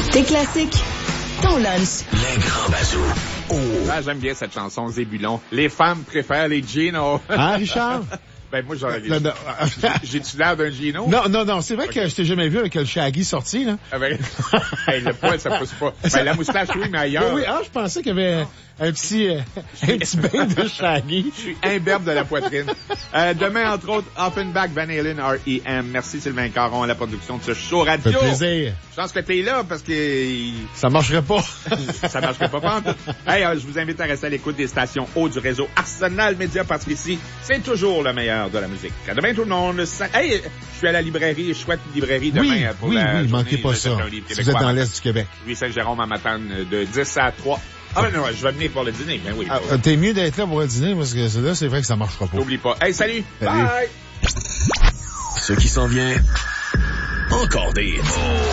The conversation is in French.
Tes classiques, ton lunch. Les grands bazous. Oh. Ah, j'aime bien cette chanson, Zébulon. Les femmes préfèrent les Gino. Hein, Richard? Ben, moi, j'ai-tu l'air d'un Gino? Non. C'est vrai que je t'ai jamais vu avec le Shaggy sorti, là. Ah ben, hey, le poil, ça pousse pas. Ben, la moustache, oui, mais ailleurs. Oui, je pensais qu'il y avait un petit bain de Shaggy. Je suis imberbe de la poitrine. Demain, entre autres, Offenbach, Van Halen, R.E.M. Merci Sylvain Caron à la production de ce show radio. Ça fait plaisir. Je pense que t'es là parce que... Ça marcherait pas. Ça marcherait pas pantoute. Hey, je vous invite à rester à l'écoute des stations haut du réseau Arsenal Média parce qu'ici, c'est toujours le meilleur de la musique. À demain tout le monde. Hey, je suis à la librairie, chouette librairie demain pour la Oui, manquez pas ça. Si vous êtes dans l'Est du Québec. Louis Saint-Jérôme à Matane de 10 à 3. Ah ben non, je vais venir pour le dîner. Ben oui. T'es mieux d'être là pour le dîner parce que là, c'est vrai que ça marchera pas. N'oublie pas. Hey, salut. Salut. Bye. Ce qui s'en vient, encore des